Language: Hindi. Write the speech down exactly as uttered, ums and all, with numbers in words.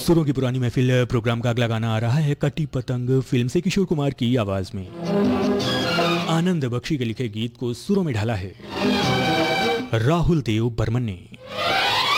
सुरों की पुरानी महफिल प्रोग्राम का अगला गाना आ रहा है कटी पतंग फिल्म से किशोर कुमार की आवाज में। आनंद बख्शी के लिखे गीत को सुरों में ढाला है राहुल देव बर्मन ने।